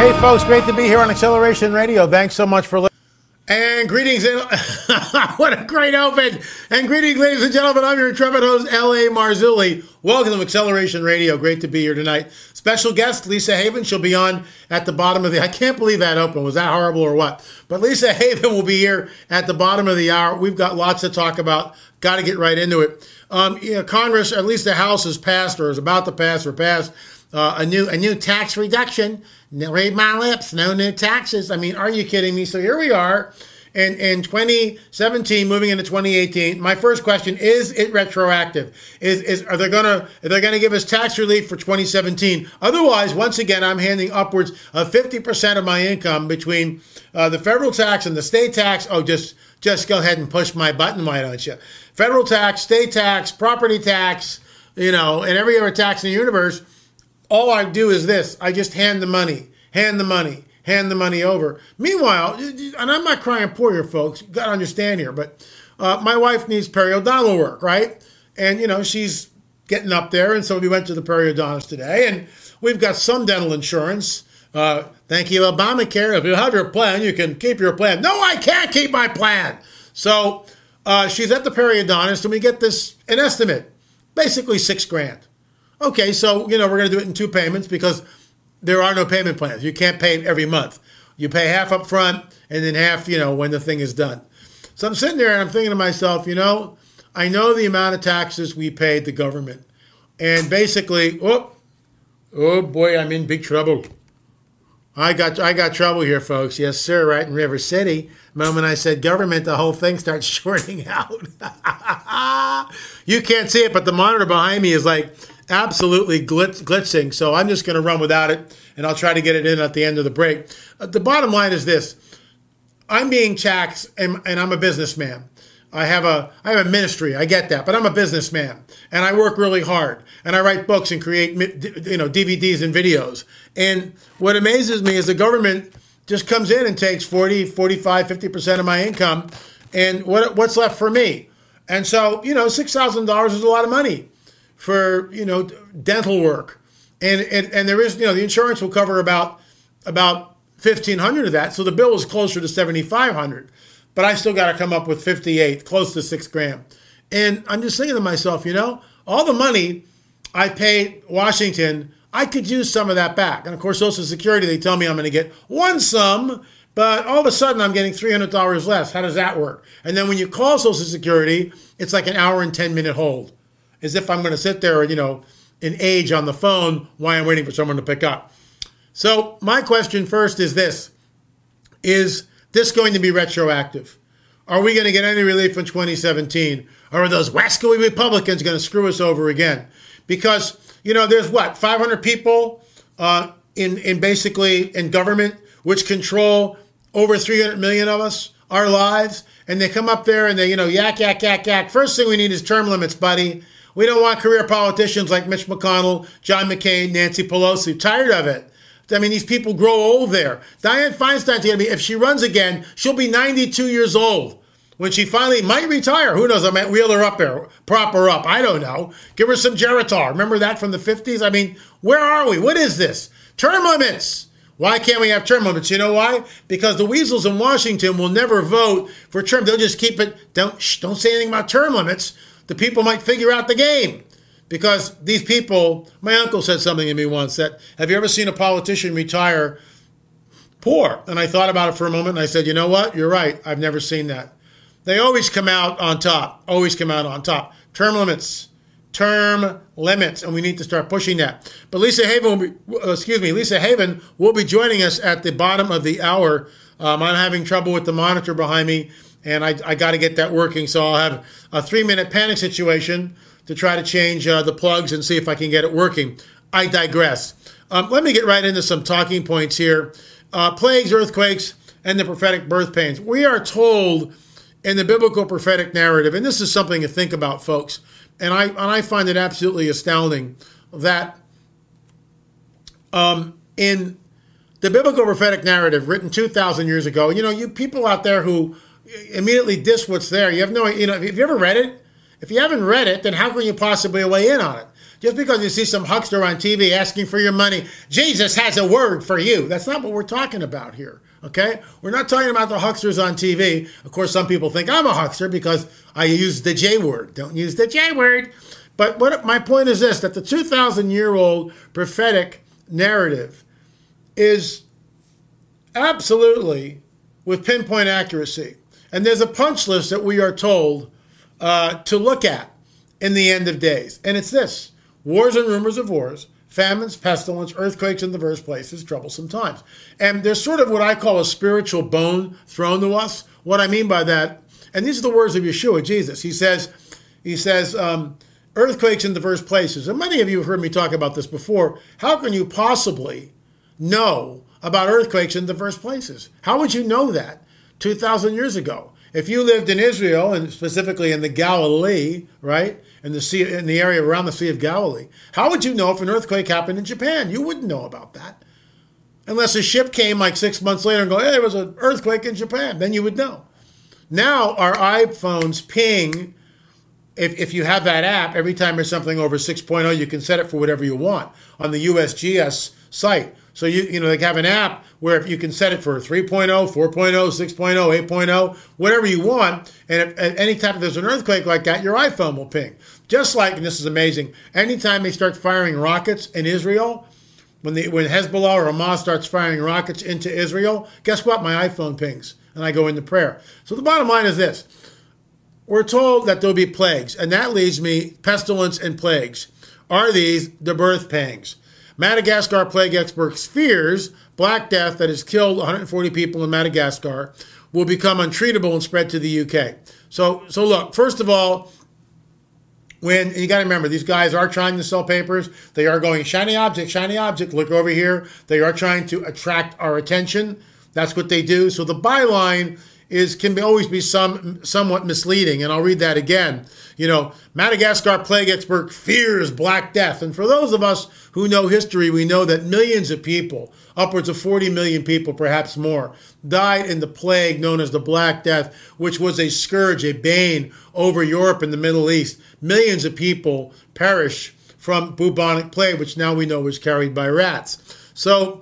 Hey, folks, great to be here on Acceleration Radio. Thanks so much for listening. And greetings, and what a great open. And greetings, ladies and gentlemen. I'm your intrepid host, L.A. Marzulli. Welcome to Acceleration Radio. Great to be here tonight. Special guest, Lisa Haven. She'll be on at the bottom of the... I can't believe that open. Was that horrible or what? But Lisa Haven will be here at the bottom of the hour. We've got lots to talk about. Got to get right into it. Congress, or at least the House, has passed or is about to pass or passed a new tax reduction. Now, read my lips, no new taxes. I mean, are you kidding me? So here we are in 2017, moving into 2018. My first question, is it retroactive? Are they gonna give us tax relief for 2017? Otherwise, once again, I'm handing upwards of 50% of my income between the federal tax and the state tax. Oh, just go ahead and push my button, why don't you? Federal tax, state tax, property tax, and every other tax in the universe. All I do is this. I just hand the money over. Meanwhile, and I'm not crying poor here, folks. You got to understand here, but my wife needs periodontal work, right? And, she's getting up there, and so we went to the periodontist today, and we've got some dental insurance. Thank you, Obamacare. If you have your plan, you can keep your plan. No, I can't keep my plan. So she's at the periodontist, and we get an estimate, basically $6,000. Okay, so, we're going to do it in 2 payments because there are no payment plans. You can't pay every month. You pay half up front and then half, when the thing is done. So I'm sitting there and I'm thinking to myself, I know the amount of taxes we paid the government. And basically, oh boy, I'm in big trouble. I got trouble here, folks. Yes, sir, right in River City. The moment I said government, the whole thing starts shorting out. You can't see it, but the monitor behind me is like absolutely glitching. So I'm just going to run without it, and I'll try to get it in at the end of the break. The bottom line is this. I'm being taxed, and I'm a businessman. I have a ministry. I get that, but I'm a businessman, and I work really hard, and I write books and create DVDs and videos. And what amazes me is the government just comes in and takes 40, 45, 50% of my income, and what's left for me? And so, $6,000 is a lot of money for, dental work. And there is, the insurance will cover about $1,500 of that. So the bill is closer to $7,500, but I still got to come up with 58, close to $6,000. And I'm just thinking to myself, all the money I paid Washington, I could use some of that back. And of course, Social Security, they tell me I'm going to get one sum, but all of a sudden I'm getting $300 less. How does that work? And then when you call Social Security, it's like an hour and 10-minute hold, as if I'm going to sit there, in age on the phone while I'm waiting for someone to pick up. So my question first is this. Is this going to be retroactive? Are we going to get any relief in 2017? Or are those wascally Republicans going to screw us over again? Because, there's 500 people in government which control over 300 million of us, our lives. And they come up there and they, yak, yak, yak, yak. First thing we need is term limits, buddy. We don't want career politicians like Mitch McConnell, John McCain, Nancy Pelosi. Tired of it. I mean, these people grow old there. Dianne Feinstein's going to be, if she runs again, she'll be 92 years old. When she finally might retire. Who knows? I might wheel her up there, prop her up. I don't know. Give her some Geritol. Remember that from the 50s? I mean, where are we? What is this? Term limits. Why can't we have term limits? You know why? Because the weasels in Washington will never vote for term. They'll just keep it. Don't say anything about term limits. The people might figure out the game. Because these people, my uncle said something to me once that, have you ever seen a politician retire poor? And I thought about it for a moment and I said, you know what? You're right. I've never seen that. They always come out on top. Always come out on top. Term limits. And we need to start pushing that. But Lisa Haven will be joining us at the bottom of the hour. I'm having trouble with the monitor behind me, and I got to get that working. So I'll have a 3-minute panic situation to try to change the plugs and see if I can get it working. I digress. Let me get right into some talking points here. Plagues, earthquakes, and the prophetic birth pains. We are told in the biblical prophetic narrative, and this is something to think about, folks, and I find it absolutely astounding that in the biblical prophetic narrative written 2,000 years ago, you people out there who immediately diss what's there, you have no, have you ever read it? If you haven't read it, then how can you possibly weigh in on it? Just because you see some huckster on TV asking for your money, Jesus has a word for you. That's not what we're talking about here, okay? We're not talking about the hucksters on TV. Of course, some people think I'm a huckster because I use the J word. Don't use the J word. But my point is this, that the 2,000-year-old prophetic narrative is absolutely with pinpoint accuracy. And there's a punch list that we are told to look at in the end of days. And it's this: wars and rumors of wars, famines, pestilence, earthquakes in diverse places, troublesome times. And there's sort of what I call a spiritual bone thrown to us. What I mean by that, and these are the words of Yeshua, Jesus. He says, earthquakes in diverse places. And many of you have heard me talk about this before. How can you possibly know about earthquakes in diverse places? How would you know that 2,000 years ago? If you lived in Israel, and specifically in the Galilee, right, in the area around the Sea of Galilee, how would you know if an earthquake happened in Japan? You wouldn't know about that. Unless a ship came like 6 months later and go, hey, there was an earthquake in Japan. Then you would know. Now our iPhones ping. If you have that app, every time there's something over 6.0, you can set it for whatever you want on the USGS site. So they have an app where you can set it for 3.0, 4.0, 6.0, 8.0, whatever you want. And if, at any time there's an earthquake like that, your iPhone will ping. Just like, and this is amazing, anytime they start firing rockets in Israel, when Hezbollah or Hamas starts firing rockets into Israel, guess what? My iPhone pings and I go into prayer. So the bottom line is this. We're told that there'll be plagues, and that leads me, pestilence and plagues. Are these the birth pangs? Madagascar plague experts fears Black Death that has killed 140 people in Madagascar will become untreatable and spread to the UK. So look, first of all, you got to remember, these guys are trying to sell papers. They are going, shiny object, look over here. They are trying to attract our attention. That's what they do. So the byline can always be somewhat misleading, and I'll read that again. Madagascar plague expert fears Black Death. And for those of us who know history, we know that millions of people, upwards of 40 million people, perhaps more, died in the plague known as the Black Death, which was a scourge, a bane over Europe and the Middle East. Millions of people perish from bubonic plague, which now we know was carried by rats. So,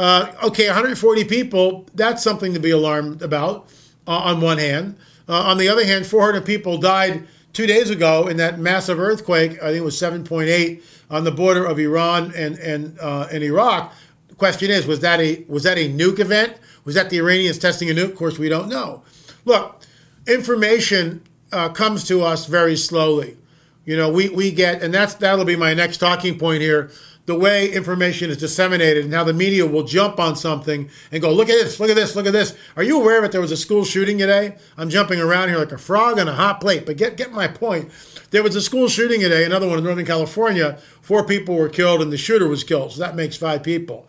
140 people, that's something to be alarmed about. On one hand. On the other hand, 400 people died 2 days ago in that massive earthquake. I think it was 7.8 on the border of Iran and Iraq. The question is, was that a nuke event? Was that the Iranians testing a nuke? Of course, we don't know. Look, information comes to us very slowly. We get, and that'll be my next talking point here, the way information is disseminated and how the media will jump on something and go, look at this, look at this, look at this. Are you aware that there was a school shooting today? I'm jumping around here like a frog on a hot plate, but get my point. There was a school shooting today, another one in Northern California. 4 people were killed and the shooter was killed, so that makes 5 people.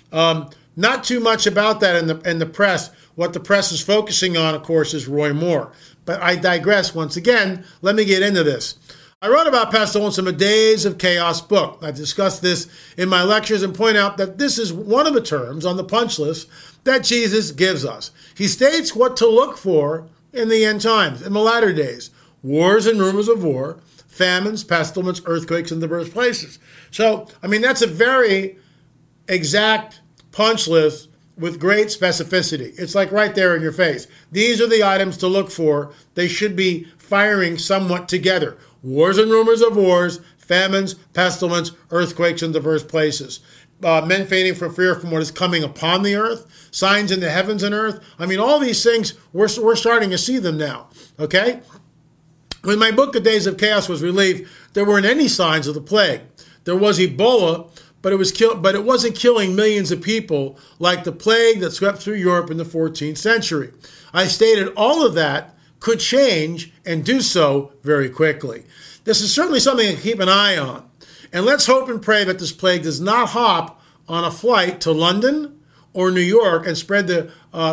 Not too much about that in the press. What the press is focusing on, of course, is Roy Moore. But I digress once again. Let me get into this. I wrote about pestilence in the Days of Chaos book. I've discussed this in my lectures and point out that this is one of the terms on the punch list that Jesus gives us. He states what to look for in the end times, in the latter days. Wars and rumors of war, famines, pestilence, earthquakes in diverse places. So, that's a very exact punch list with great specificity. It's like right there in your face. These are the items to look for. They should be firing somewhat together. Wars and rumors of wars, famines, pestilence, earthquakes in diverse places. Men fainting for fear from what is coming upon the earth, signs in the heavens and earth. All these things, we're starting to see them now, okay? When my book, The Days of Chaos, was released, there weren't any signs of the plague. There was Ebola, but it wasn't killing millions of people like the plague that swept through Europe in the 14th century. I stated all of that could change and do so very quickly. This is certainly something to keep an eye on. And let's hope and pray that this plague does not hop on a flight to London or New York and spread the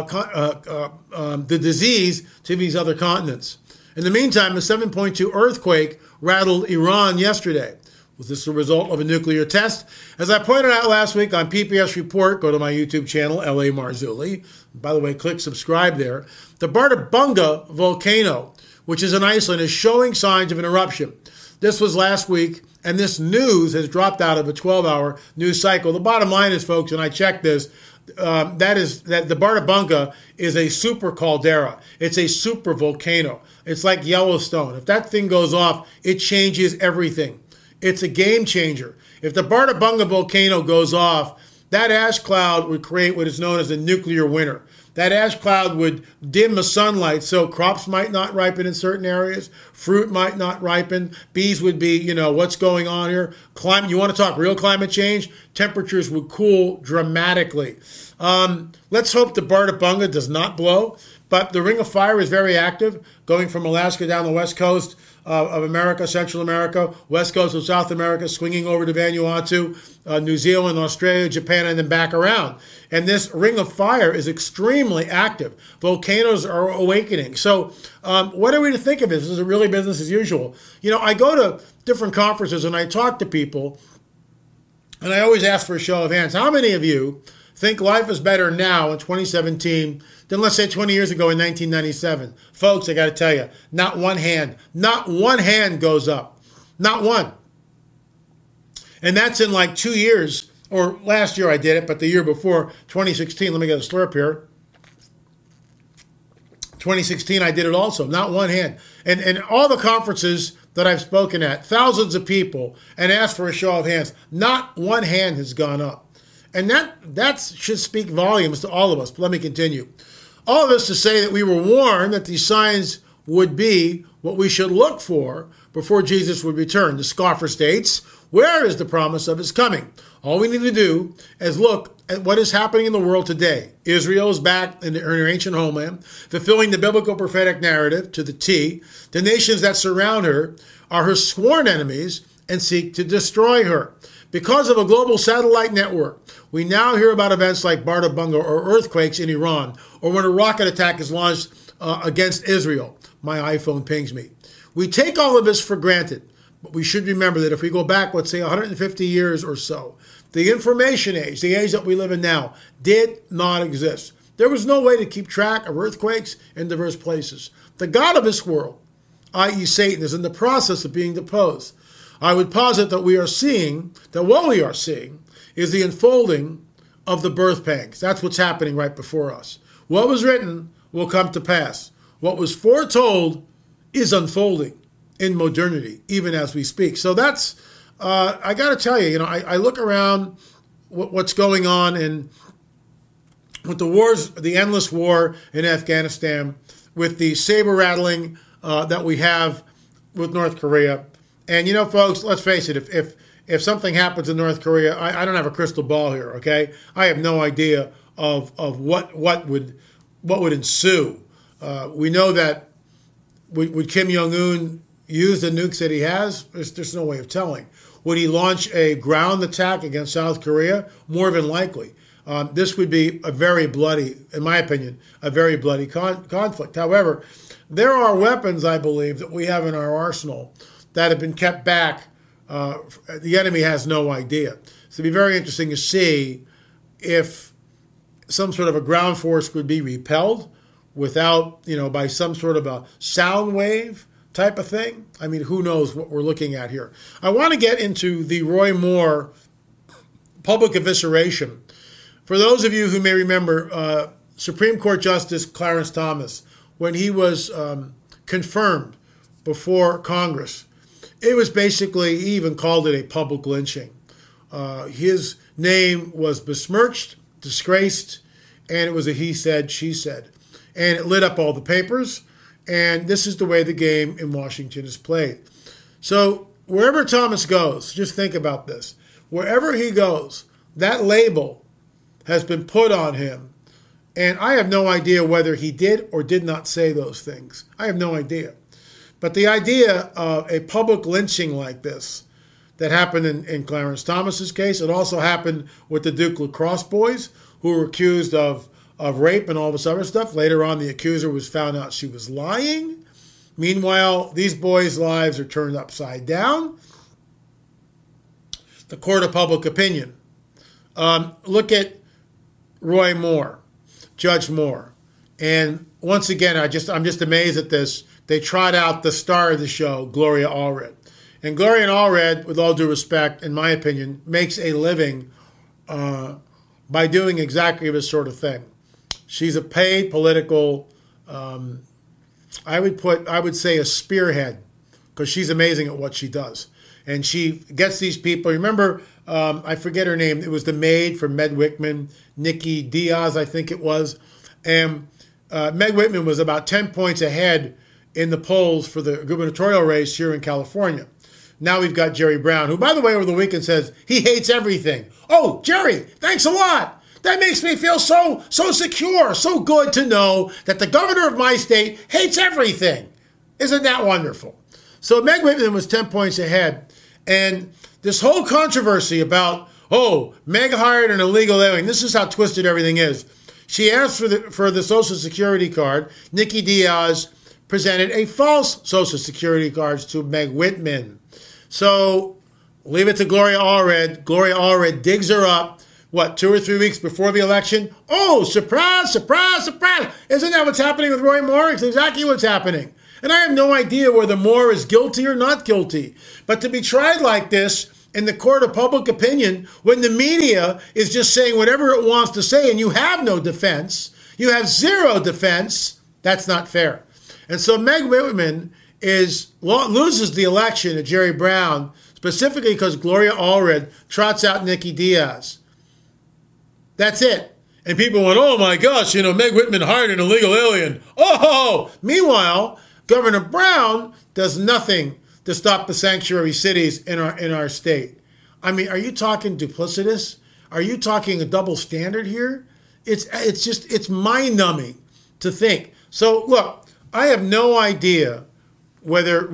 disease to these other continents. In the meantime, the 7.2 earthquake rattled Iran yesterday. Was this the result of a nuclear test? As I pointed out last week on PPS Report, go to my YouTube channel, L.A. Marzulli. By the way, click subscribe there. The Bartabunga volcano, which is in Iceland, is showing signs of an eruption. This was last week And this news has dropped out of a 12-hour news cycle. The bottom line is, folks, and I checked this, that the Barda Bunga is a super caldera. It's a super volcano. It's like Yellowstone. If that thing goes off, it changes everything. It's a game changer. If the Barda Bunga volcano goes off, that ash cloud would create what is known as a nuclear winter. That ash cloud would dim the sunlight, so crops might not ripen in certain areas, fruit might not ripen, bees would be, what's going on here? You want to talk real climate change? Temperatures would cool dramatically. Let's hope the Barda Bunga does not blow, but the Ring of Fire is very active, going from Alaska down the west coast of America, Central America, west coast of South America, swinging over to Vanuatu, New Zealand, Australia, Japan, and then back around. And this Ring of Fire is extremely active. Volcanoes are awakening. So what are we to think of this? Is it really business as usual? I go to different conferences and I talk to people, and I always ask for a show of hands. How many of you think life is better now in 2017 than, let's say, 20 years ago in 1997? Folks, I got to tell you, not one hand goes up. Not one. And that's in like 2 years, or last year I did it, but the year before, 2016, let me get a slurp here. 2016, I did it also, not one hand. And all the conferences that I've spoken at, thousands of people, and asked for a show of hands, not one hand has gone up. And that should speak volumes to all of us. But let me continue. All of this to say that we were warned that these signs would be what we should look for before Jesus would return. The scoffer states, where is the promise of his coming? All we need to do is look at what is happening in the world today. Israel is back in her ancient homeland, fulfilling the biblical prophetic narrative to the T. The nations that surround her are her sworn enemies and seek to destroy her. Because of a global satellite network, we now hear about events like Barda Bunga or earthquakes in Iran, or when a rocket attack is launched against Israel. My iPhone pings me. We take all of this for granted, but we should remember that if we go back, let's say 150 years or so, the information age, the age that we live in now, did not exist. There was no way to keep track of earthquakes in diverse places. The God of this world, i.e. Satan, is in the process of being deposed. I would posit that what we are seeing is the unfolding of the birth pangs. That's what's happening right before us. What was written will come to pass. What was foretold is unfolding in modernity, even as we speak. So that's, I got to tell you, I look around what's going on with the wars, the endless war in Afghanistan, with the saber rattling that we have with North Korea. And, folks, let's face it, if something happens in North Korea, I don't have a crystal ball here, okay? I have no idea of what would ensue. We know that would Kim Jong-un use the nukes that he has? There's no way of telling. Would he launch a ground attack against South Korea? More than likely. This would be a very bloody, in my opinion, a very bloody conflict. However, there are weapons, I believe, that we have in our arsenal that have been kept back. The enemy has no idea. So it'd be very interesting to see if some sort of a ground force could be repelled without, by some sort of a sound wave type of thing. I mean, who knows what we're looking at here. I want to get into the Roy Moore public evisceration. For those of you who may remember, Supreme Court Justice Clarence Thomas, when he was confirmed before Congress, it was basically, he even called it a public lynching. His name was besmirched, disgraced, and it was a he said, she said. And it lit up all the papers, and this is the way the game in Washington is played. So wherever Thomas goes, just think about this. Wherever he goes, that label has been put on him, and I have no idea whether he did or did not say those things. I have no idea. But the idea of a public lynching like this that happened in Clarence Thomas's case, it also happened with the Duke Lacrosse boys who were accused of rape and all this other stuff. Later on, the accuser was found out she was lying. Meanwhile, these boys' lives are turned upside down. The court of public opinion. Look at Roy Moore, Judge Moore. And once again, I'm just amazed at this. They trot out the star of the show, Gloria Allred. And Gloria Allred, with all due respect, in my opinion, makes a living by doing exactly this sort of thing. She's a paid political, I would say a spearhead, because she's amazing at what she does. And she gets these people. Remember, I forget her name. It was the maid for Meg Whitman, Nikki Diaz, I think it was. And Meg Whitman was about 10 points ahead in the polls for the gubernatorial race here in California. Now we've got Jerry Brown, who, by the way, over the weekend says he hates everything. Oh, Jerry, thanks a lot. That makes me feel so secure, so good to know that the governor of my state hates everything. Isn't that wonderful? So Meg Whitman was 10 points ahead. And this whole controversy about, Meg hired an illegal alien. This is how twisted everything is. She asked for the Social Security card. Nikki Diaz presented a false Social Security card to Meg Whitman. So leave it to Gloria Allred. Gloria Allred digs her up, 2 or 3 weeks before the election? Oh, surprise, surprise, surprise. Isn't that what's happening with Roy Moore? It's exactly what's happening. And I have no idea whether Moore is guilty or not guilty. But to be tried like this in the court of public opinion, when the media is just saying whatever it wants to say and you have no defense, you have zero defense, that's not fair. And so Meg Whitman loses the election to Jerry Brown, specifically because Gloria Allred trots out Nikki Diaz. That's it. And people went, oh my gosh, Meg Whitman hired an illegal alien. Oh! Meanwhile, Governor Brown does nothing to stop the sanctuary cities in our state. I mean, are you talking duplicitous? Are you talking a double standard here? It's mind-numbing to think. So look, I have no idea whether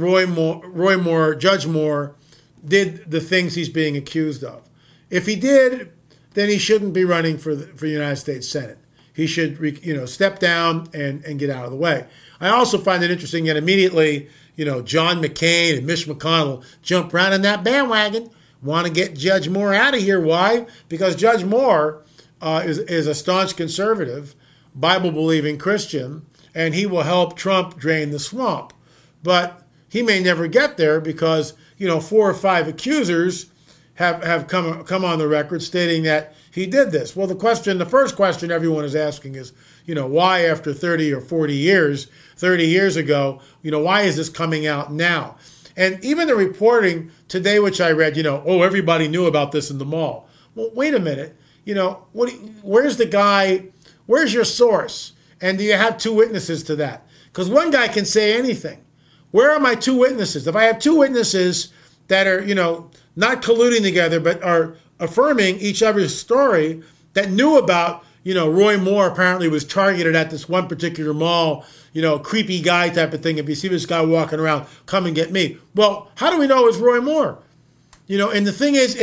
Judge Moore did the things he's being accused of. If he did, then he shouldn't be running for the United States Senate. He should, step down and get out of the way. I also find it interesting that immediately, John McCain and Mitch McConnell jump right on that bandwagon, want to get Judge Moore out of here. Why? Because Judge Moore is a staunch conservative, Bible-believing Christian, and he will help Trump drain the swamp. But he may never get there because, 4 or 5 accusers have come on the record stating that he did this. Well, the first question everyone is asking is, why after 30 or 40 years, 30 years ago, why is this coming out now? And even the reporting today, which I read, everybody knew about this in the mall. Well, wait a minute. Where's the guy? Where's your source? And do you have 2 witnesses to that? Because one guy can say anything. Where are my 2 witnesses? If I have 2 witnesses that are, not colluding together, but are affirming each other's story, that knew about, Roy Moore apparently was targeted at this one particular mall, creepy guy type of thing. If you see this guy walking around, come and get me. Well, how do we know it was Roy Moore? And the thing is,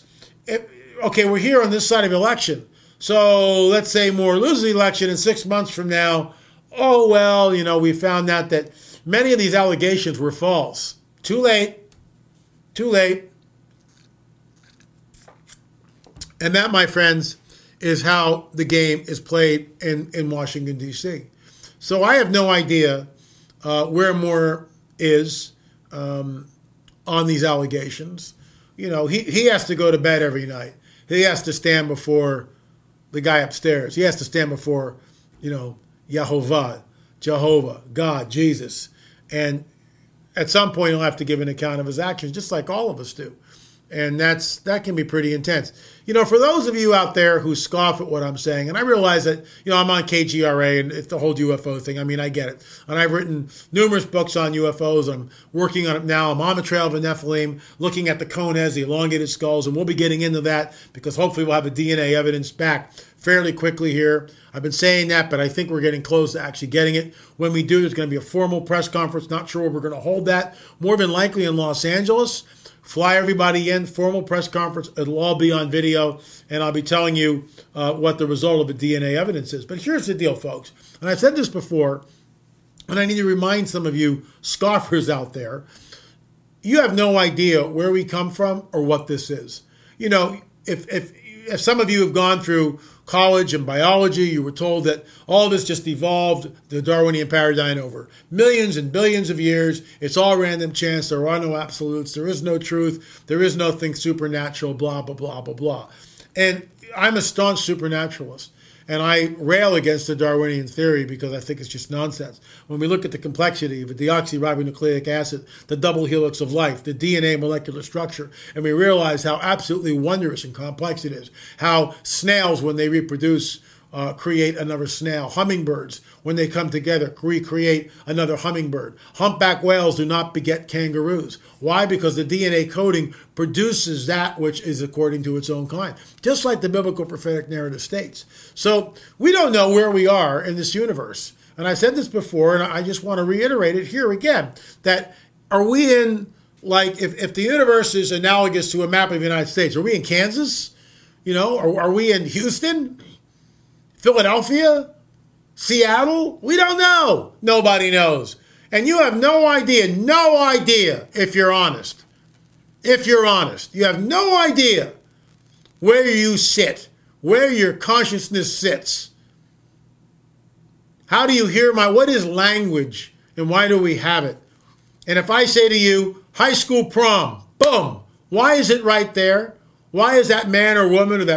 we're here on this side of the election. So let's say Moore loses the election and 6 months from now, we found out that many of these allegations were false. Too late. And that, my friends, is how the game is played in Washington, D.C. So I have no idea where Moore is on these allegations. He has to go to bed every night. He has to stand before the guy upstairs. He has to stand before, Jehovah, God, Jesus. And at some point, he'll have to give an account of his actions, just like all of us do. And that can be pretty intense. For those of you out there who scoff at what I'm saying, and I realize that, I'm on KGRA and it's the whole UFO thing. I mean, I get it. And I've written numerous books on UFOs. I'm working on it now. I'm on the trail of the Nephilim, looking at the coneheads, the elongated skulls, and we'll be getting into that because hopefully we'll have the DNA evidence back fairly quickly here. I've been saying that, but I think we're getting close to actually getting it. When we do, there's going to be a formal press conference. Not sure where we're going to hold that. More than likely in Los Angeles. Fly everybody in, formal press conference. It'll all be on video, and I'll be telling you what the result of the DNA evidence is. But here's the deal, folks. And I've said this before, and I need to remind some of you scoffers out there, you have no idea where we come from or what this is. If some of you have gone through college and biology, you were told that all this just evolved the Darwinian paradigm over millions and billions of years. It's all random chance. There are no absolutes. There is no truth. There is nothing supernatural, blah, blah, blah, blah, blah. And I'm a staunch supernaturalist. And I rail against the Darwinian theory because I think it's just nonsense. When we look at the complexity of the deoxyribonucleic acid, the double helix of life, the DNA molecular structure, and we realize how absolutely wondrous and complex it is, how snails, when they reproduce, create another snail. Hummingbirds, when they come together, recreate another hummingbird. Humpback whales do not beget kangaroos. Why? Because the DNA coding produces that which is according to its own kind, just like the biblical prophetic narrative states. So we don't know where we are in this universe. And I said this before, and I just want to reiterate it here again, that are we in, like, if the universe is analogous to a map of the United States, are we in Kansas? You know, are we in Houston? Philadelphia? Seattle? We don't know. Nobody knows. And you have no idea if you're honest. If you're honest, you have no idea where you sit, where your consciousness sits. How do you hear what is language and why do we have it? And if I say to you, high school prom, boom, why is it right there? Why is that man or woman or that